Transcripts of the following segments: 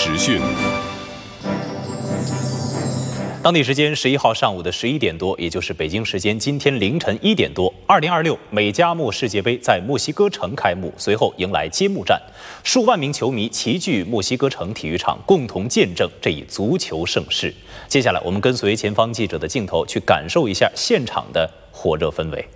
时讯。当地时间11号上午的11点多，也就是北京时间今天凌晨1点多，2026美加墨世界杯在墨西哥城开幕，随后迎来揭幕战，数万名球迷齐聚墨西哥城体育场，共同见证这一足球盛世。接下来，我们跟随前方记者的镜头，去感受一下现场的火热氛围。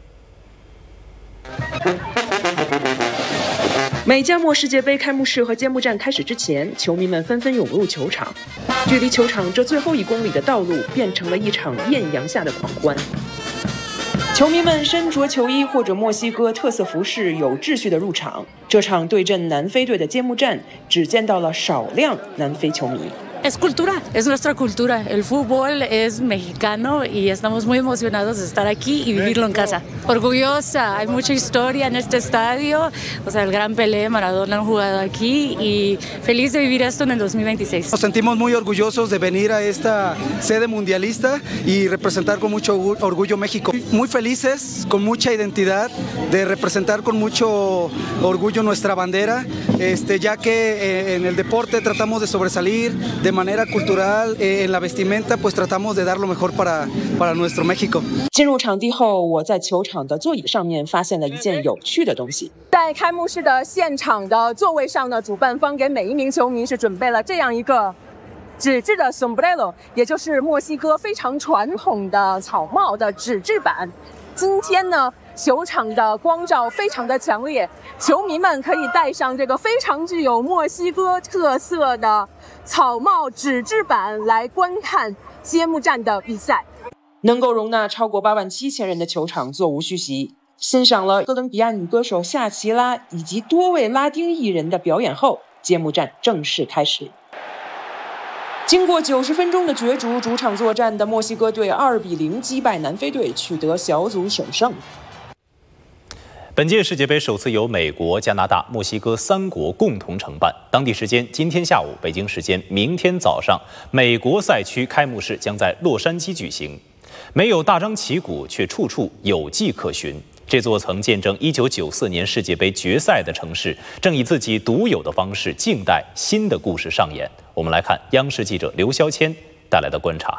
美加墨世界杯开幕式和揭幕战开始之前，球迷们纷纷涌入球场，距离球场这最后1公里的道路变成了一场艳阳下的狂欢。球迷们身着球衣或者墨西哥特色服饰，有秩序地入场。这场对阵南非队的揭幕战，只见到了少量南非球迷。 Es cultura, es nuestra cultura. El fútbol es mexicano y estamos muy emocionados de estar aquí y vivirlo en casa. Orgullosa, hay mucha historia en este estadio. O sea, el gran Pelé, Maradona han jugado aquí y feliz de vivir esto en el 2026. Nos sentimos muy orgullosos de venir a esta sede mundialista y representar con mucho orgullo México. Muy felices, con mucha identidad, de representar con mucho orgullo nuestra bandera, ya que en el deporte tratamos de sobresalir. De manera cultural, en la vestimenta, pues tratamos de dar lo mejor para nuestro México. 进入场地后，我在球场的座椅上面发现了一件有趣的东西。 在开幕式的现场的座位上呢，主办方给每一名球迷是准备了这样一个纸质的 sombrero， 也就是墨西哥非常传统的草帽的纸质版。今天呢，球场的光照非常的强烈，球迷们可以戴上这个非常具有墨西哥特色的草帽纸质版来观看揭幕战的比赛。 能够容纳超过87000人的球场座无虚席，欣赏了哥伦比亚女歌手夏奇拉以及多位拉丁艺人的表演后，揭幕战正式开始。经过90分钟的角逐，主场作战的墨西哥队2-0击败南非队，取得小组首胜。 本届世界杯首次由美国、加拿大、墨西哥3国共同承办。当地时间今天下午，北京时间明天早上，美国赛区开幕式将在洛杉矶举行。没有大张旗鼓，却处处有迹可循。这座曾见证1994年世界杯决赛的城市，正以自己独有的方式，静待新的故事上演。我们来看央视记者刘肖谦带来的观察。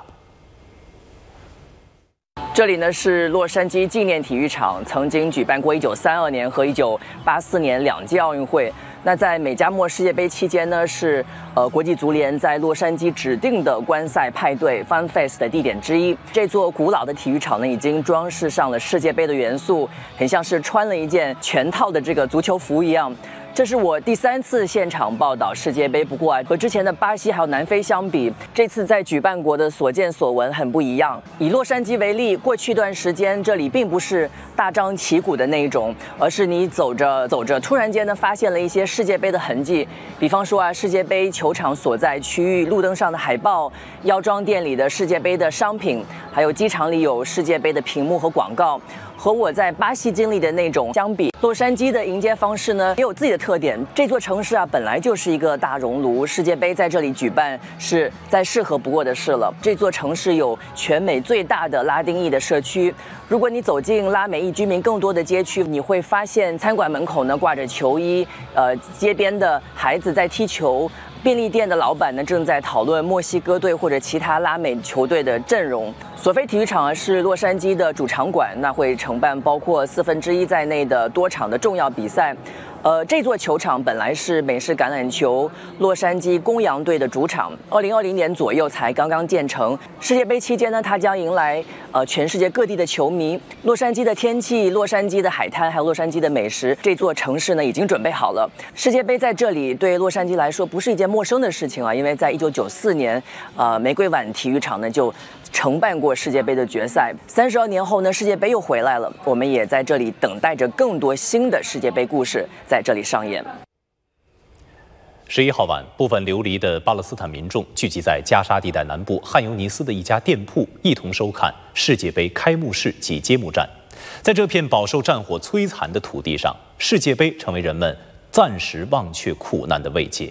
这里呢是洛杉矶纪念体育场，曾经举办过1932年和1984年2届奥运会。那在美加墨世界杯期间呢，是国际足联在洛杉矶指定的观赛派对 Fan Fest 的地点之一。这座古老的体育场呢，已经装饰上了世界杯的元素，很像是穿了一件全套的这个足球服一样。这是我第3次现场报道世界杯，不过和之前的巴西还有南非相比，这次在举办国的所见所闻很不一样。以洛杉矶为例，过去一段时间这里并不是大张旗鼓的那一种，而是你走着走着，突然间呢发现了一些世界杯的痕迹，比方说世界杯球场所在区域路灯上的海报、药妆店里的世界杯的商品，还有机场里有世界杯的屏幕和广告。和我在巴西经历的那种相比，洛杉矶的迎接方式呢也有自己的特点。这座城市本来就是一个大熔炉，世界杯在这里举办是再适合不过的事了。这座城市有全美最大的拉丁裔的社区，如果你走进拉美裔居民更多的街区，你会发现餐馆门口呢挂着球衣，街边的孩子在踢球。便利店的老板呢正在讨论墨西哥队或者其他拉美球队的阵容。索菲体育场是洛杉矶的主场馆，那会承办包括1/4在内的多场的重要比赛。这座球场本来是美式橄榄球洛杉矶公羊队的主场，2020年左右才刚刚建成。世界杯期间呢，它将迎来全世界各地的球迷。洛杉矶的天气、洛杉矶的海滩，还有洛杉矶的美食，这座城市呢已经准备好了。世界杯在这里对洛杉矶来说不是一件陌生的事情因为在1994年，玫瑰碗体育场呢就承办过世界杯的决赛。32年后呢，世界杯又回来了，我们也在这里等待着更多新的世界杯故事在这里上演。 11号晚，部分流离的巴勒斯坦民众聚集在加沙地带南部汉尤尼斯的一家店铺，一同收看世界杯开幕式及揭幕战。在这片饱受战火摧残的土地上，世界杯成为人们暂时忘却苦难的慰藉。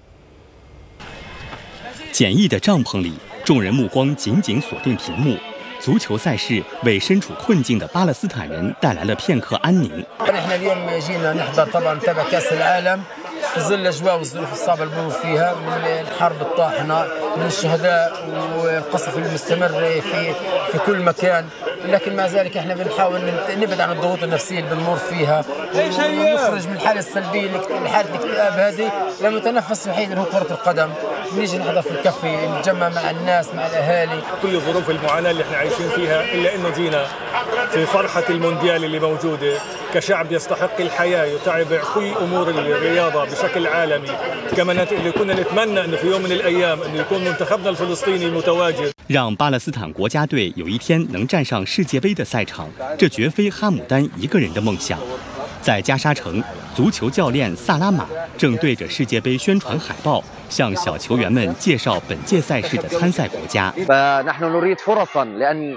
简易的帐篷里，众人目光紧紧锁定屏幕。足球赛事为身处困境的巴勒斯坦人带来了片刻安宁。 في ظل الأجواء والظروف الصعبة اللي بنمر فيها من الحرب الطاحنة من الشهداء والقصف المستمر في كل مكان. لكن مع ذلك احنا بنحاول نبعد عن الضغوط النفسيه اللي بنمر فيها ونخرج من الحاله السلبيه حاله الاكتئاب هذه لمتنفس الوحيد اللي هو كره القدم. نيجي نحضر في الكافي نتجمع مع الناس مع الاهالي. كل ظروف المعاناه اللي احنا عايشين فيها الا انه جينا في فرحه المونديال اللي موجوده كشعب يستحق الحياه يتابع كل امور الرياضه بشكل عالمي. كما اللي كنا نتمنى انه في يوم من الايام انه يكون منتخبنا الفلسطيني متواجد。 让巴勒斯坦国家队有一天能站上世界杯的赛场，这绝非哈姆丹一个人的梦想。在加沙城，足球教练萨拉马正对着世界杯宣传海报，向小球员们介绍本届赛事的参赛国家。 فنحن نريد فرصا لأن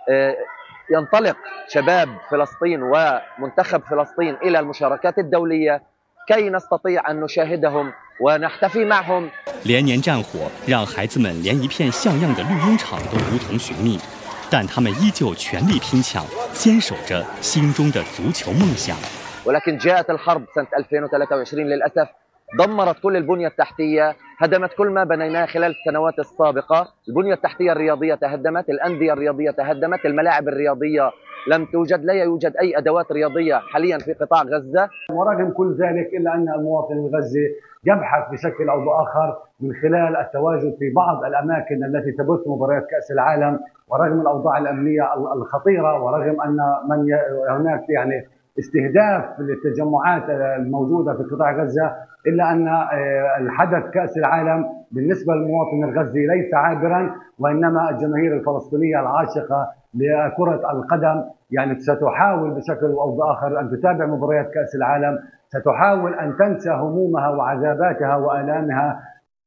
ينطلق شباب فلسطين ومنتخب فلسطين إلى المشاركات الدولية كي نستطيع أن نشاهدهم ونحتفي معهم。 连年战火让孩子们连一片像样的绿茵场都如同寻觅，但他们依旧全力拼抢，坚守着心中的足球梦想。 ولكن جاءت الحرب سنة 2023 للأسف دمرت كل البنية التحتية، هدمت كل ما بنيناه خلال السنوات السابقة. البنية التحتية الرياضية تهدمت، الأندية الرياضية تهدمت، الملاعب الرياضية لم توجد، لا يوجد أي أدوات رياضية حاليا في قطاع غزة. ورغم كل ذلك إلا أن المواطن الغزي يبحث بشكل أو بآخر من خلال التواجد في بعض الأماكن التي تبث مباريات كأس العالم، ورغم الأوضاع الأمنية الخطيرة، ورغم أن هناك يعني استهداف للتجمعات الموجودة في قطاع غزة، إلا أن الحدث كأس العالم بالنسبة للمواطن الغزي ليس عابرا، وإنما الجماهير الفلسطينية العاشقة لكرة القدم يعني ستحاول بشكل أو بآخر أن تتابع مباريات كأس العالم، ستحاول أن تنسى همومها وعذاباتها وآلامها。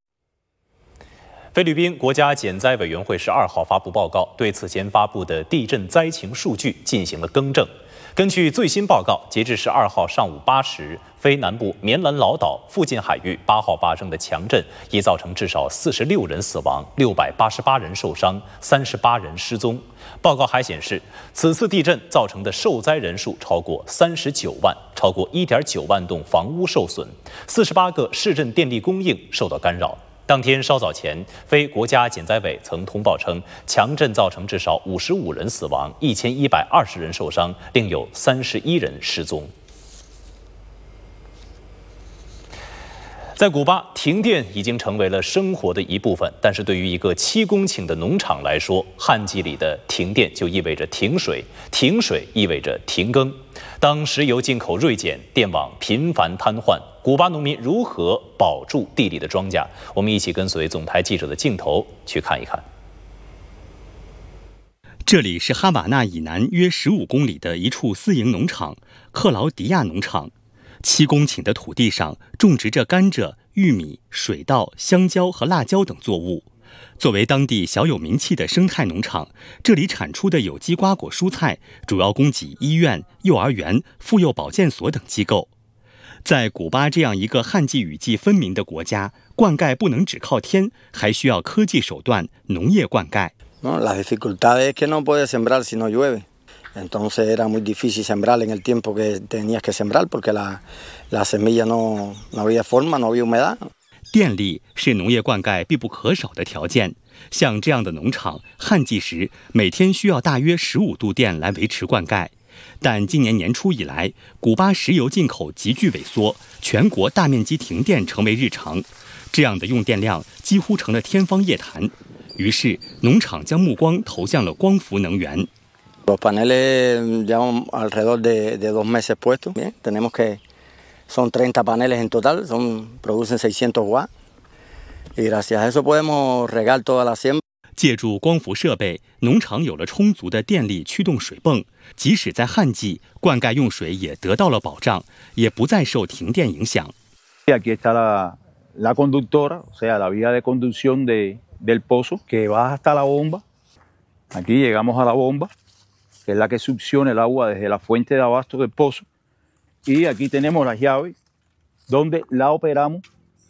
菲律宾国家减灾委员会12号发布报告，对此前发布的地震灾情数据进行了更正。根据最新报告，截至12号上午8时，菲南部棉兰老岛附近海域8号发生的强震已造成至少46人死亡，688人受伤，38人失踪。报告还显示，此次地震造成的受灾人数超过39万，超过1.9万栋房屋受损，48个市镇电力供应受到干扰。当天稍早前，非国家减灾委曾通报称，强震造成至少55人死亡，1120人受伤，另有31人失踪。在古巴，停电已经成为了生活的一部分，但是对于一个7公顷的农场来说，旱季里的停电就意味着停水，停水意味着停耕。当石油进口锐减，电网频繁瘫痪，古巴农民如何保住地里的庄稼？我们一起跟随总台记者的镜头去看一看。 这里是哈瓦那以南约15公里的一处私营农场——克劳迪亚农场。7公顷的土地上种植着甘蔗、玉米、水稻、香蕉和辣椒等作物。作为当地小有名气的生态农场，这里产出的有机瓜果蔬菜主要供给医院、幼儿园、妇幼保健所等机构。在古巴这样一个旱季雨季分明的国家，灌溉不能只靠天，还需要科技手段——农业灌溉。 La dificultad es que no puedes sembrar si no llueve. Entonces era muy difícil sembrar en el tiempo que tenías que sembrar porque la semilla no había forma, no había humedad. 电力是农业灌溉必不可少的条件。像这样的农场，旱季时每天需要大约15度电来维持灌溉。但今年年初以来，古巴石油进口急剧萎缩，全国大面积停电成为日常。这样的用电量几乎成了天方夜谭。于是，农场将目光投向了光伏能源。 Los paneles llevan alrededor de 2 meses puestos. Bien, tenemos que son 30 paneles en total, producen 600 watts. Y gracias a eso podemos regar toda la siembra. 借助光伏设备，农场有了充足的电力驱动水泵，即使在旱季，灌溉用水也得到了保障，也不再受停电影响。 Aquí está la conductora, o sea, la vía de conducción del pozo que va hasta la bomba. Aquí llegamos a la bomba.que es la que succiona el agua desde la fuente de abasto del pozo. Y aquí tenemos las llaves donde la operamos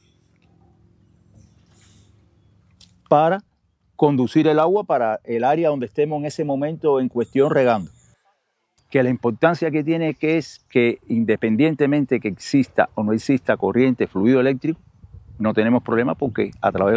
para conducir el agua para el área donde estemos en ese momento en cuestión regando. que la importancia que tiene es que independientemente que exista o no exista corriente, fluido eléctrico, no tenemos problema porque a través de